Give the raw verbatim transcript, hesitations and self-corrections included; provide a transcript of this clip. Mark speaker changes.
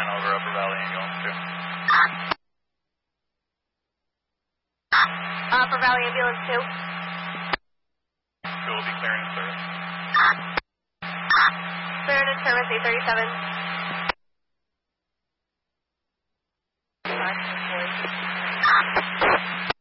Speaker 1: ten over Upper Valley Ambulance two.
Speaker 2: Upper Valley Ambulance two.
Speaker 1: two will be clearing service.
Speaker 2: Cleared in service eight thirty-seven. Sorry.